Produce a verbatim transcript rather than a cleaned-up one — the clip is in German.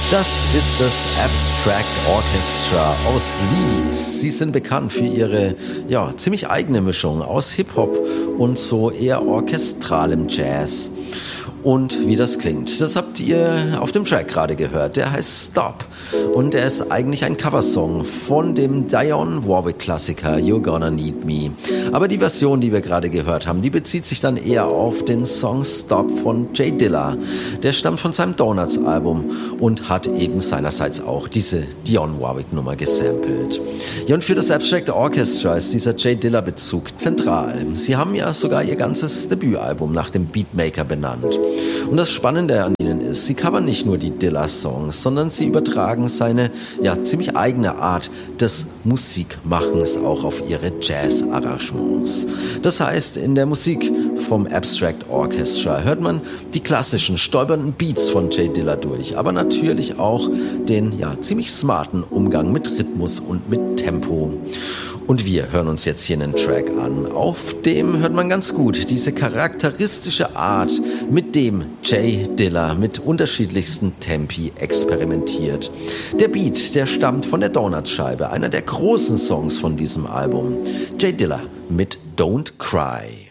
Das ist das Abstract Orchestra aus Leeds. Sie sind bekannt für ihre ja, ziemlich eigene Mischung aus Hip-Hop und so eher orchestralem Jazz. Und wie das klingt, das habt ihr auf dem Track gerade gehört. Der heißt Stop und er ist eigentlich ein Coversong von dem Dionne Warwick-Klassiker You're Gonna Need Me. Aber die Version, die wir gerade gehört haben, die bezieht sich dann eher auf den Song Stop von Jay Dilla. Der stammt von seinem Donuts-Album und hat eben seinerseits auch diese Dionne Warwick-Nummer gesampelt. Ja, und für das Abstract Orchestra ist dieser Jay Dilla-Bezug zentral. Sie haben ja sogar ihr ganzes Debütalbum nach dem Beatmaker benannt. Und das Spannende an ihnen ist, sie covern nicht nur die Dilla-Songs, sondern sie übertragen seine ja ziemlich eigene Art des Musikmachens auch auf ihre Jazz-Arrangements. Das heißt, in der Musik vom Abstract Orchestra hört man die klassischen, stolpernden Beats von Jay Dilla durch, aber natürlich auch den ja ziemlich smarten Umgang mit Rhythmus und mit Tempo. Und wir hören uns jetzt hier einen Track an. Auf dem hört man ganz gut diese charakteristische Art, mit dem Jay Dilla mit unterschiedlichsten Tempi experimentiert. Der Beat, der stammt von der Donut-Scheibe, einer der großen Songs von diesem Album. Jay Dilla mit Don't Cry.